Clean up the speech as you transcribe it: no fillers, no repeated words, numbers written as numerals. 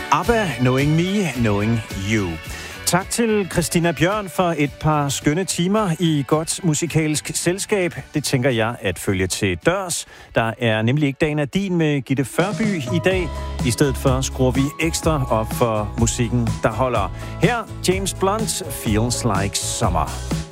ABBA, Knowing Me, Knowing You. Tak til Christina Bjørn for et par skønne timer i godt musikalsk selskab. Det tænker jeg at følge til dørs. Der er nemlig ikke dagen af din med Gitte Førby i dag. I stedet for skruer vi ekstra op for musikken, der holder. Her James Blunt, Feels Like Summer.